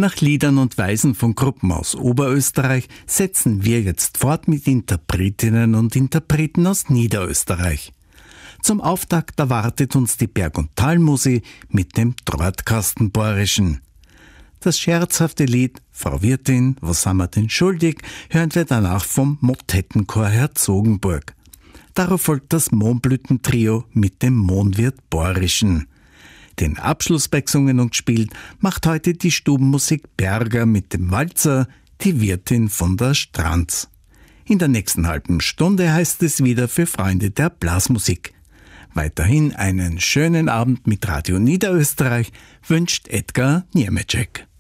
Nach Liedern und Weisen von Gruppen aus Oberösterreich setzen wir jetzt fort mit Interpretinnen und Interpreten aus Niederösterreich. Zum Auftakt erwartet uns die Berg- und Talmusi mit dem Drahtkastenbohrischen. Das scherzhafte Lied »Frau Wirtin, was haben wir denn schuldig« hören wir danach vom Motettenchor Herzogenburg. Darauf folgt das Mohnblütentrio mit dem Mohnwirt Bohrischen. Den Abschluss bei gesungen und gespielt macht heute die Stubenmusik Berger mit dem Walzer »Die Wirtin von der Stranz«. In der nächsten halben Stunde heißt es wieder für Freunde der Blasmusik. Weiterhin einen schönen Abend mit Radio Niederösterreich wünscht Edgar Niemeczek.